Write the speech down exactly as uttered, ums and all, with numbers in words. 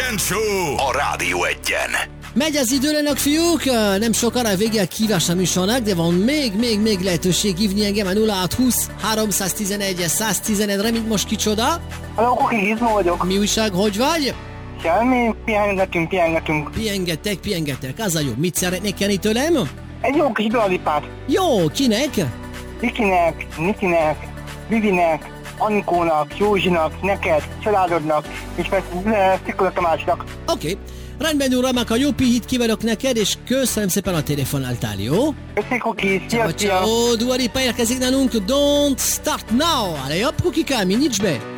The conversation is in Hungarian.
Kejfel Show a Rádió Egyen. Megy az idő, önök, fiúk, nem sokára vége a kívás a műsornak, de van még, még, még lehetőség hívni engem a nulla hat húsz háromszáztizenegy száztizenegyre, mint most kicsoda. Halló, Kuki, Gizmo vagyok. Mi újság, hogy vagy? Semmi, pihengetünk, pihengetünk. Pihengetek, pihengetek, az a jó. Mit szeretnék kenni tőlem? Egy jó kis dualipát. Jó, kinek? Vikinek, Nikinek, Vivinek, Anikónak, Józsinak, neked, családodnak, és persze Szikola Tamásnak. Oké. Okay. Rendben, uram, a jó pihit kívánok neked, és köszönöm szépen a telefonáltál, jó? Köszönöm, Kuki, szia, szia! Ciao, Dua Lipa érkezik nálunk, Don't Start Now! Ale, jobb, Kukikám, nyitsz be!